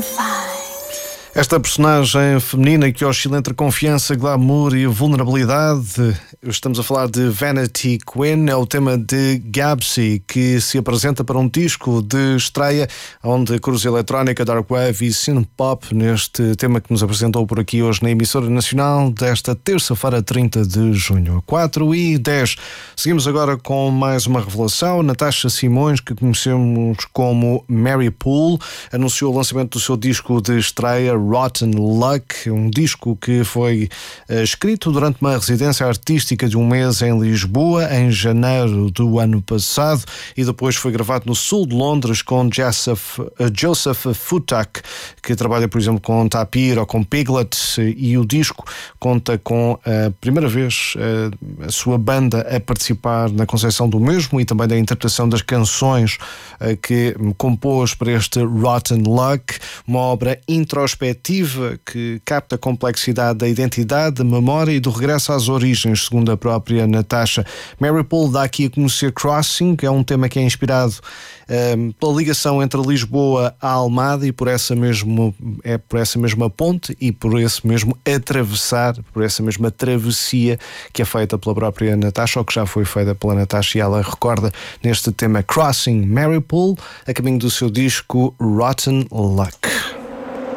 Esta personagem feminina que oscila entre confiança, glamour e vulnerabilidade. Estamos a falar de Vanity Queen, é o tema de Gabsy, que se apresenta para um disco de estreia, onde cruza eletrónica, dark wave e synth pop, neste tema que nos apresentou por aqui hoje na emissora nacional desta terça-feira, 30 de junho, 4h10. Seguimos agora com mais uma revelação. Natasha Simões, que conhecemos como Mary Poole, anunciou o lançamento do seu disco de estreia, Rotten Luck, um disco que foi escrito durante uma residência artística de um mês em Lisboa, em janeiro do ano passado, e depois foi gravado no sul de Londres com Joseph Futak, que trabalha, por exemplo, com Tapir ou com Piglet, e o disco conta com a primeira vez a sua banda a participar na concepção do mesmo e também da interpretação das canções que compôs para este Rotten Luck, uma obra introspectiva que capta a complexidade da identidade, da memória e do regresso às origens, segundo a própria Natasha. Mary Poole dá aqui a conhecer Crossing, que é um tema que é inspirado pela ligação entre Lisboa à Almada e por essa mesma ponte e por esse mesmo atravessar, por essa mesma travessia que é feita pela própria Natasha, ou que já foi feita pela Natasha, e ela recorda neste tema Crossing. Mary Poole, a caminho do seu disco Rotten Luck.